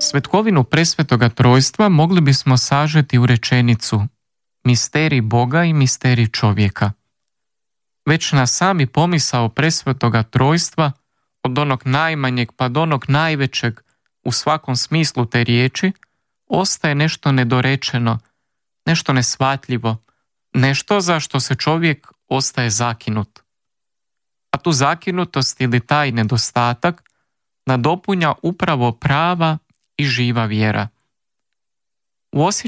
Svetkovinu presvetoga trojstva mogli bismo sažeti u rečenicu: misterij Boga i misterij čovjeka. Već na sami pomisao presvetoga trojstva, od onog najmanjeg pa do onog najvećeg u svakom smislu te riječi, ostaje nešto nedorečeno, nešto neshvatljivo, nešto za što se čovjek ostaje zakinut. A tu zakinutost ili taj nedostatak nadopunja upravo prava i živa vjera. U